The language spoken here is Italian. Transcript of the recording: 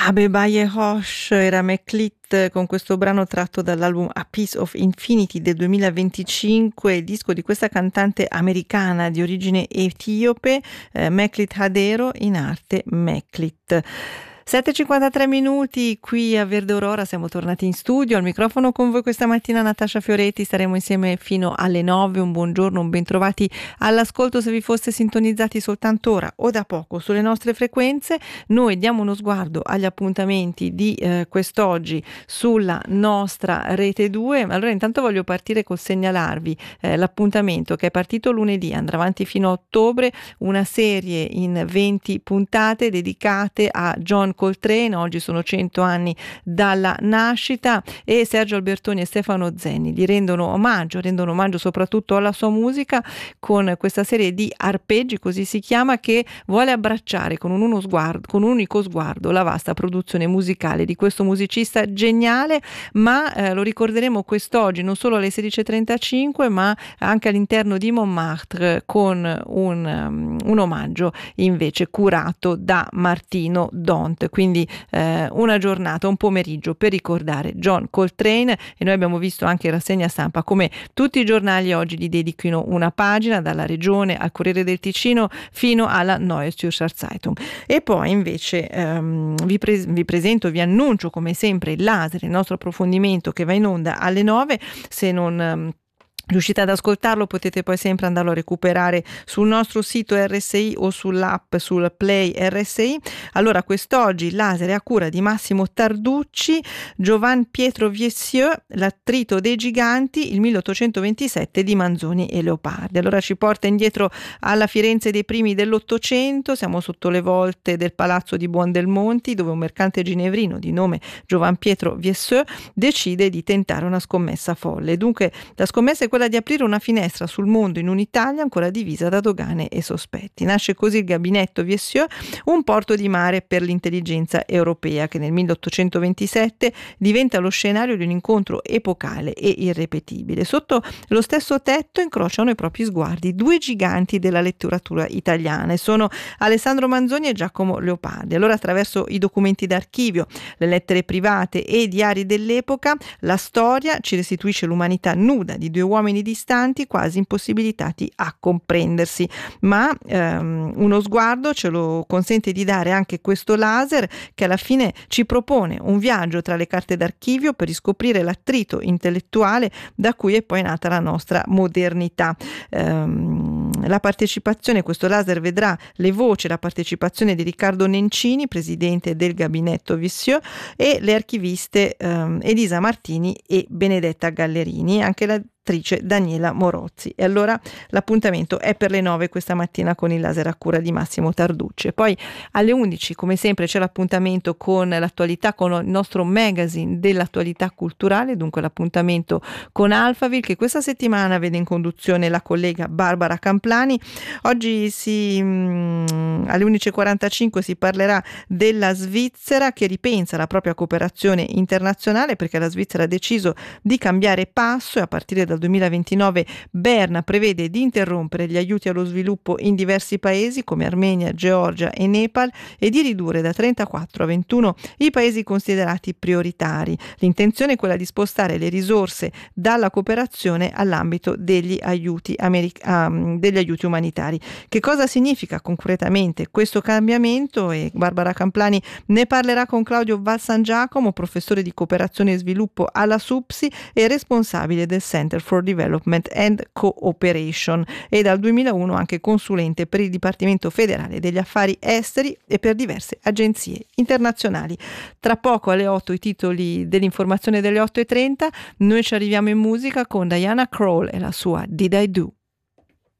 Abebaye Hosh era Meklit con questo brano tratto dall'album A Piece of Infinity del 2025, il disco di questa cantante americana di origine etiope, Meklit Hadero, in arte Meklit. 7:53 minuti qui a Verde Aurora, siamo tornati in studio, al microfono con voi questa mattina Natascia Fioretti, staremo insieme fino alle 9, un buongiorno, un bentrovati all'ascolto se vi foste sintonizzati soltanto ora o da poco sulle nostre frequenze. Noi diamo uno sguardo agli appuntamenti di quest'oggi sulla nostra Rete 2, allora intanto voglio partire col segnalarvi l'appuntamento che è partito lunedì, andrà avanti fino a ottobre, una serie in 20 puntate dedicate a John Coltrane. Oggi sono 100 anni dalla nascita e Sergio Albertoni e Stefano Zenni gli rendono omaggio soprattutto alla sua musica con questa serie di arpeggi, così si chiama, che vuole abbracciare con un unico sguardo la vasta produzione musicale di questo musicista geniale, ma lo ricorderemo quest'oggi non solo alle 16:35 ma anche all'interno di Montmartre con un omaggio invece curato da Martino Dont. Quindi una giornata, un pomeriggio per ricordare John Coltrane, e noi abbiamo visto anche in rassegna stampa come tutti i giornali oggi gli dedichino una pagina, dalla Regione al Corriere del Ticino fino alla Neue Zürcher Zeitung. E poi invece vi annuncio come sempre il laser, il nostro approfondimento che va in onda alle 9. Se non riuscite ad ascoltarlo potete poi sempre andarlo a recuperare sul nostro sito RSI o sull'app, sul Play RSI. Allora quest'oggi il laser è a cura di Massimo Tarducci, Giovan Pietro Viessieux, l'attrito dei giganti, il 1827 di Manzoni e Leopardi. Allora ci porta indietro alla Firenze dei primi dell'Ottocento, siamo sotto le volte del Palazzo di Buondelmonti, dove un mercante ginevrino di nome Giovan Pietro Viessieux decide di tentare una scommessa folle. Dunque la scommessa è quella di aprire una finestra sul mondo in un'Italia ancora divisa da dogane e sospetti. Nasce così il gabinetto Viessieux, un porto di mare per l'intelligenza europea, che nel 1827 diventa lo scenario di un incontro epocale e irripetibile. Sotto lo stesso tetto incrociano i propri sguardi due giganti della letteratura italiana, e sono Alessandro Manzoni e Giacomo Leopardi. Allora, attraverso i documenti d'archivio, le lettere private e i diari dell'epoca, la storia ci restituisce l'umanità nuda di due uomini distanti, quasi impossibilitati a comprendersi, ma uno sguardo ce lo consente di dare anche questo laser, che alla fine ci propone un viaggio tra le carte d'archivio per riscoprire l'attrito intellettuale da cui è poi nata la nostra modernità. La partecipazione, questo laser vedrà le voci, la partecipazione di Riccardo Nencini, presidente del gabinetto Viessieux, e le archiviste Elisa Martini e Benedetta Gallerini, anche la Daniela Morozzi. E allora l'appuntamento è per le 9 questa mattina con il laser a cura di Massimo Tarducci. Poi alle 11 come sempre c'è l'appuntamento con l'attualità, con il nostro magazine dell'attualità culturale, dunque l'appuntamento con Alphaville, che questa settimana vede in conduzione la collega Barbara Camplani. Oggi alle 11:45 si parlerà della Svizzera, che ripensa la propria cooperazione internazionale perché la Svizzera ha deciso di cambiare passo, e a partire dal 2029 Berna prevede di interrompere gli aiuti allo sviluppo in diversi paesi come Armenia, Georgia e Nepal, e di ridurre da 34 a 21 i paesi considerati prioritari. L'intenzione è quella di spostare le risorse dalla cooperazione all'ambito degli aiuti umanitari. Che cosa significa concretamente questo cambiamento? E Barbara Camplani ne parlerà con Claudio Valsangiacomo, professore di cooperazione e sviluppo alla SUPSI e responsabile del Center for Development and Cooperation, e dal 2001 anche consulente per il Dipartimento federale degli affari esteri e per diverse agenzie internazionali. Tra poco alle 8 i titoli dell'informazione delle 8:30, noi ci arriviamo in musica con Diana Krall e la sua Did I Do.